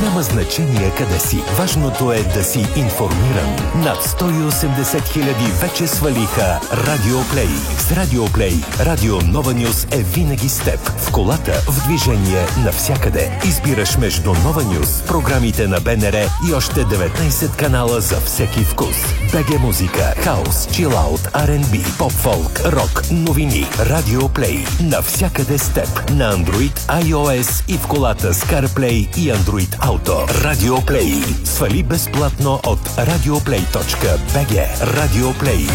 Няма значение къде си. Важното е да си информиран. Над 180 хиляди вече свалиха Радиоплей. С Радиоплей Радио Нова Нюс е винаги с теб. В колата, в движение, навсякъде. Избираш между Нова Нюс, програмите на БНР и още 19 канала за всеки вкус. БГ музика, хаус, чилаут, R&B, поп-фолк, рок, новини. Радиоплей. Навсякъде с теб. На Android, iOS и в колата с CarPlay и Android Auto. Радиоплей. Свали безплатно от radioplay.bg. Радиоплей.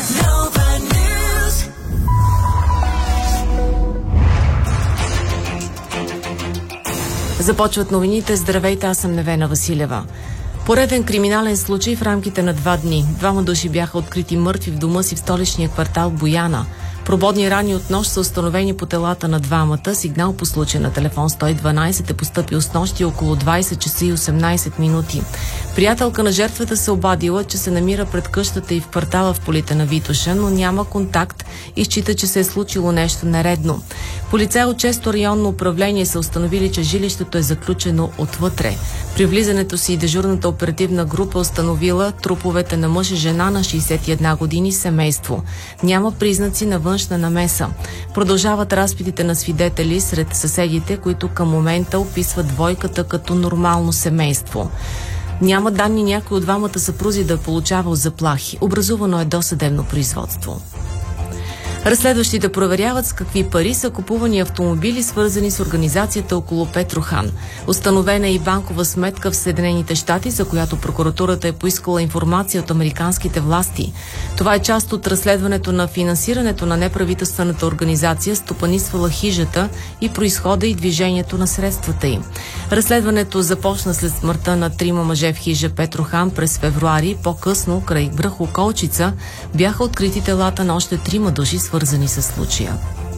Започват новините. Здравейте, аз съм Невена Василева. Пореден криминален случай в рамките на 2 дни. 2 души бяха открити мъртви в дома си в столичния квартал Бояна. Прободни рани от нощ са установени по телата на двамата. Сигнал по случай на телефон 112 е постъпил снощи около 20 часа и 18 минути. Приятелка на жертвата се обадила, че се намира пред къщата и в квартала в полите на Витоша, но няма контакт и счита, че се е случило нещо нередно. Полицаи от 6-то районно управление са установили, че жилището е заключено отвътре. При влизането си дежурната оперативна група установила труповете на мъж и жена на 61 години семейство. Няма признаци на външна намеса. Продължават разпитите на свидетели сред съседите, които към момента описват двойката като нормално семейство. Няма данни някой от двамата съпрузи да е получавал заплахи. Образувано е досъдебно производство. Разследващите проверяват с какви пари са купувани автомобили, свързани с организацията около Петрохан. Установена е и банкова сметка в Съединените щати, за която прокуратурата е поискала информация от американските власти. Това е част от разследването на финансирането на неправителствената организация, стопанисвала хижата и произхода и движението на средствата им. Разследването започна след смъртта на 3 мъже в хижа Петрохан през февруари. По-късно, край връх Околчица, бяха открити телата на още 3 души, свързани с случая.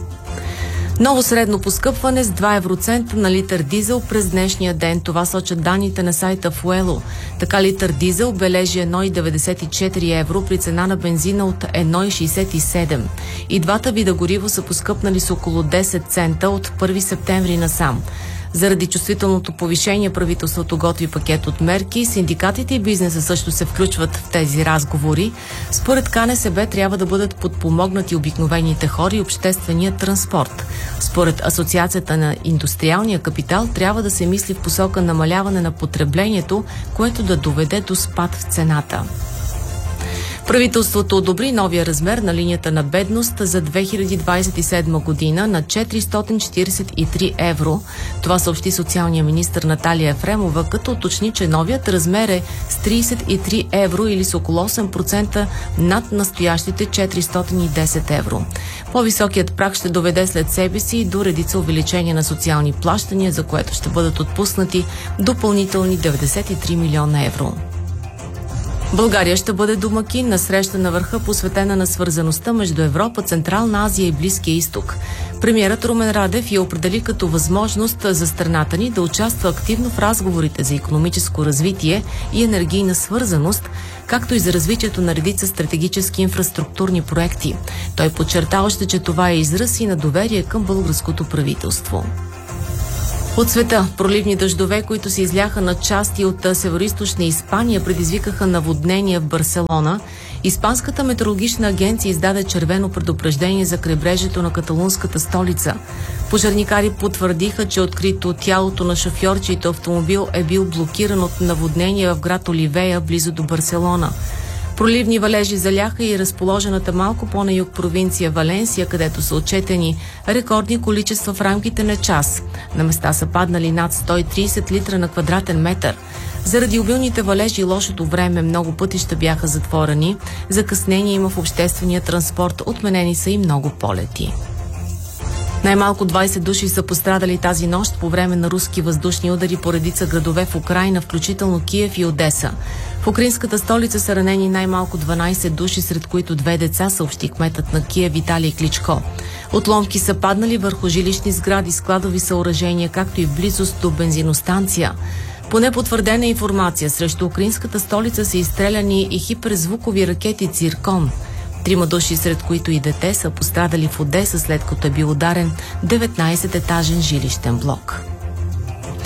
Ново средно поскъпване с 2 евроцента на литър дизел през днешния ден. Това сочат данните на сайта Fuelo. Така литър дизел бележи 1,94 евро при цена на бензина от 1,67. И двата вида гориво са поскъпнали с около 10 цента от 1 септември насам. Заради чувствителното повишение правителството готви пакет от мерки. Синдикатите и бизнеса също се включват в тези разговори. Според КНСБ трябва да бъдат подпомогнати обикновените хора и обществения транспорт. Според Асоциацията на индустриалния капитал трябва да се мисли в посока намаляване на потреблението, което да доведе до спад в цената. Правителството одобри новия размер на линията на бедност за 2027 година на 443 евро. Това съобщи социалния министър Наталия Ефремова, като уточни, че новият размер е с 33 евро или с около 8% над настоящите 410 евро. По-високият праг ще доведе след себе си и до редица увеличения на социални плащания, за което ще бъдат отпуснати допълнителни 93 милиона евро. България ще бъде домакин на среща на върха, посветена на свързаността между Европа, Централна Азия и Близкия изток. Премиерът Румен Радев я определи като възможност за страната ни да участва активно в разговорите за икономическо развитие и енергийна свързаност, както и за развитието на редица стратегически инфраструктурни проекти. Той подчерта още, че това е израз и на доверие към българското правителство. От света, проливни дъждове, които се изляха на части от североизточна Испания, предизвикаха наводнения в Барселона. Испанската метеорологична агенция издаде червено предупреждение за крайбрежието на каталунската столица. Пожарникари потвърдиха, че открито тялото на шофьор, чийто автомобил е бил блокиран от наводнения в град Оливея, близо до Барселона. Проливни валежи заляха и разположената малко по-на юг провинция Валенсия, където са отчетени рекордни количества в рамките на час. На места са паднали над 130 литра на квадратен метър. Заради обилните валежи и лошото време много пътища бяха затворени. Закъснение има в обществения транспорт, отменени са и много полети. Най-малко 20 души са пострадали тази нощ по време на руски въздушни удари по редица градове в Украйна, включително Киев и Одеса. В украинската столица са ранени най-малко 12 души, сред които 2 деца, съобщи кметът на Киев Виталий Кличко. Отломки са паднали върху жилищни сгради, складови съоръжения, както и в близост до бензиностанция. По непотвърдена информация, срещу украинската столица са изстреляни и хиперзвукови ракети «Циркон». 3 души, сред които и дете, са пострадали в Одеса, след като е бил ударен 19-етажен жилищен блок.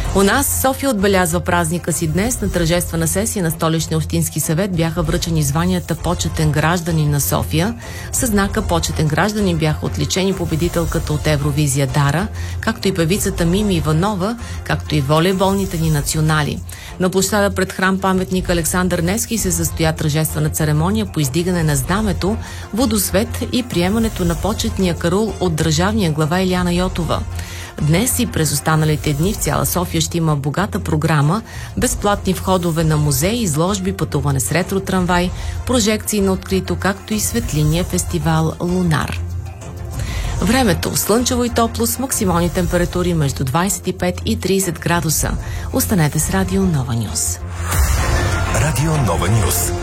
У нас София отбелязва празника си днес. На тържествена сесия на Столичния общински съвет бяха връчени званията почетен гражданин на София. Със знака почетен гражданин бяха отличени победителката от Евровизия Дара, както и певицата Мими Иванова, както и волейболните ни национали. На площада пред храм паметник Александър Невски се състоя тържествена церемония по издигане на знамето, водосвет и приемането на почетния карул от държавния глава Илияна Йотова. Днес и през останалите дни в цяла София ще има богата програма, безплатни входове на музеи, изложби, пътуване с ретро-трамвай, прожекции на открито, както и светлинния фестивал Лунар. Времето слънчево и топло с максимални температури между 25 и 30 градуса. Останете с Радио Нова Нюс. Радио Нова Нюс.